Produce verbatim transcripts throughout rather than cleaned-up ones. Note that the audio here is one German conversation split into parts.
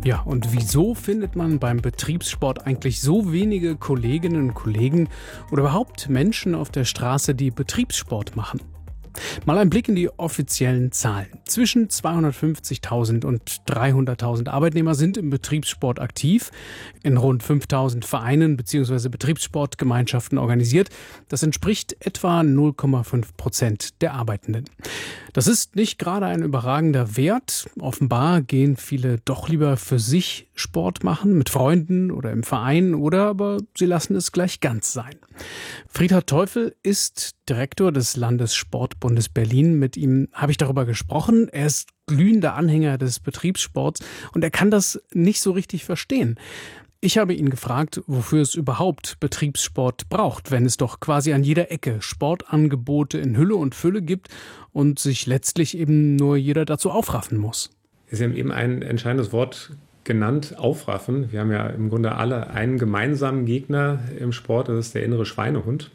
Ja, und wieso findet man beim Betriebssport eigentlich so wenige Kolleginnen und Kollegen oder überhaupt Menschen auf der Straße, die Betriebssport machen? Mal ein Blick in die offiziellen Zahlen. Zwischen zweihundertfünfzigtausend und dreihunderttausend Arbeitnehmer sind im Betriebssport aktiv, in rund fünftausend Vereinen bzw. Betriebssportgemeinschaften organisiert. Das entspricht etwa null Komma fünf Prozent der Arbeitenden. Das ist nicht gerade ein überragender Wert. Offenbar gehen viele doch lieber für sich Sport machen, mit Freunden oder im Verein, oder aber sie lassen es gleich ganz sein. Friedhard Teufel ist Direktor des Landessportbundes Berlin. Mit ihm habe ich darüber gesprochen. Er ist glühender Anhänger des Betriebssports und er kann das nicht so richtig verstehen. Ich habe ihn gefragt, wofür es überhaupt Betriebssport braucht, wenn es doch quasi an jeder Ecke Sportangebote in Hülle und Fülle gibt und sich letztlich eben nur jeder dazu aufraffen muss. Sie haben eben ein entscheidendes Wort genannt, aufraffen. Wir haben ja im Grunde alle einen gemeinsamen Gegner im Sport, das ist der innere Schweinehund.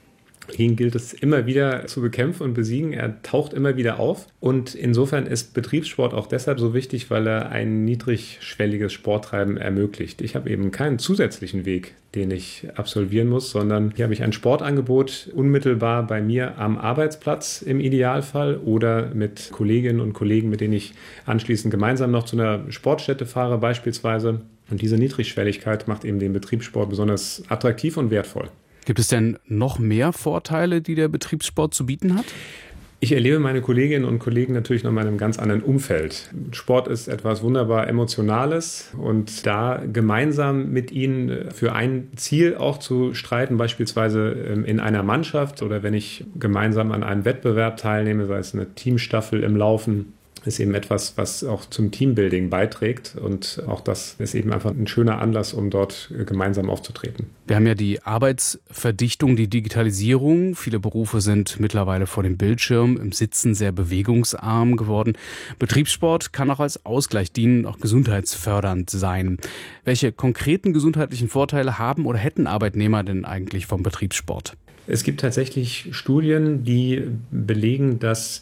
Ihn gilt es immer wieder zu bekämpfen und besiegen. Er taucht immer wieder auf. Und insofern ist Betriebssport auch deshalb so wichtig, weil er ein niedrigschwelliges Sporttreiben ermöglicht. Ich habe eben keinen zusätzlichen Weg, den ich absolvieren muss, sondern hier habe ich ein Sportangebot unmittelbar bei mir am Arbeitsplatz im Idealfall oder mit Kolleginnen und Kollegen, mit denen ich anschließend gemeinsam noch zu einer Sportstätte fahre beispielsweise. Und diese Niedrigschwelligkeit macht eben den Betriebssport besonders attraktiv und wertvoll. Gibt es denn noch mehr Vorteile, die der Betriebssport zu bieten hat? Ich erlebe meine Kolleginnen und Kollegen natürlich noch in einem ganz anderen Umfeld. Sport ist etwas wunderbar Emotionales und da gemeinsam mit ihnen für ein Ziel auch zu streiten, beispielsweise in einer Mannschaft oder wenn ich gemeinsam an einem Wettbewerb teilnehme, sei es eine Teamstaffel im Laufen, ist eben etwas, was auch zum Teambuilding beiträgt und auch das ist eben einfach ein schöner Anlass, um dort gemeinsam aufzutreten. Wir haben ja die Arbeitsverdichtung, die Digitalisierung. Viele Berufe sind mittlerweile vor dem Bildschirm, im Sitzen sehr bewegungsarm geworden. Betriebssport kann auch als Ausgleich dienen, auch gesundheitsfördernd sein. Welche konkreten gesundheitlichen Vorteile haben oder hätten Arbeitnehmer denn eigentlich vom Betriebssport? Es gibt tatsächlich Studien, die belegen, dass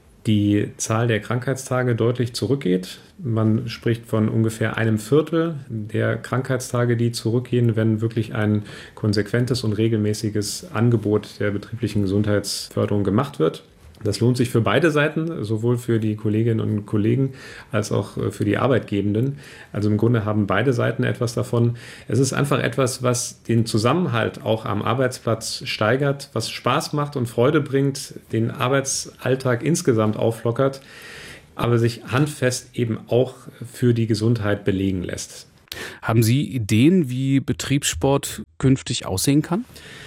die Zahl der Krankheitstage deutlich zurückgeht. Man spricht von ungefähr einem Viertel der Krankheitstage, die zurückgehen, wenn wirklich ein konsequentes und regelmäßiges Angebot der betrieblichen Gesundheitsförderung gemacht wird. Das lohnt sich für beide Seiten, sowohl für die Kolleginnen und Kollegen als auch für die Arbeitgebenden. Also im Grunde haben beide Seiten etwas davon. Es ist einfach etwas, was den Zusammenhalt auch am Arbeitsplatz steigert, was Spaß macht und Freude bringt, den Arbeitsalltag insgesamt auflockert, aber sich handfest eben auch für die Gesundheit belegen lässt. Haben Sie Ideen, wie Betriebssport künftig aussehen kann?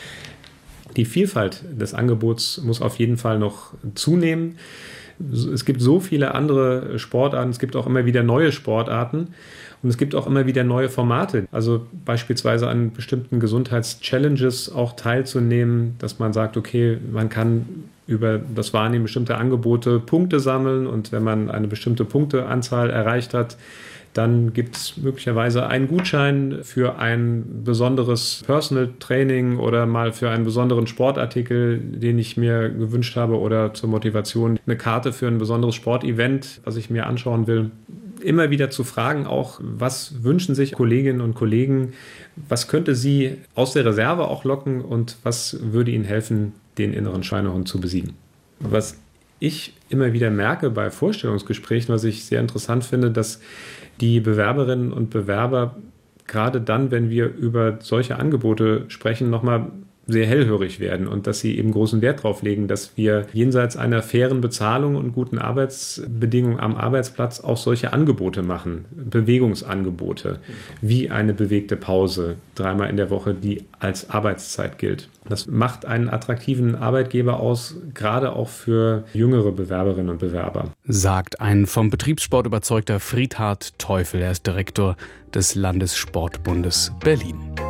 Die Vielfalt des Angebots muss auf jeden Fall noch zunehmen. Es gibt so viele andere Sportarten, es gibt auch immer wieder neue Sportarten und es gibt auch immer wieder neue Formate. Also beispielsweise an bestimmten Gesundheitschallenges auch teilzunehmen, dass man sagt, okay, man kann über das Wahrnehmen bestimmter Angebote Punkte sammeln und wenn man eine bestimmte Punkteanzahl erreicht hat, dann gibt es möglicherweise einen Gutschein für ein besonderes Personal Training oder mal für einen besonderen Sportartikel, den ich mir gewünscht habe oder zur Motivation eine Karte für ein besonderes Sportevent, was ich mir anschauen will. Immer wieder zu fragen auch, was wünschen sich Kolleginnen und Kollegen, was könnte sie aus der Reserve auch locken und was würde ihnen helfen, den inneren Schweinehund zu besiegen. Was ich immer wieder merke bei Vorstellungsgesprächen, was ich sehr interessant finde, dass die Bewerberinnen und Bewerber gerade dann, wenn wir über solche Angebote sprechen, nochmal sehr hellhörig werden und dass sie eben großen Wert darauf legen, dass wir jenseits einer fairen Bezahlung und guten Arbeitsbedingungen am Arbeitsplatz auch solche Angebote machen, Bewegungsangebote, wie eine bewegte Pause dreimal in der Woche, die als Arbeitszeit gilt. Das macht einen attraktiven Arbeitgeber aus, gerade auch für jüngere Bewerberinnen und Bewerber. Sagt ein vom Betriebssport überzeugter Friedhard Teufel. Er ist Direktor des Landessportbundes Berlin.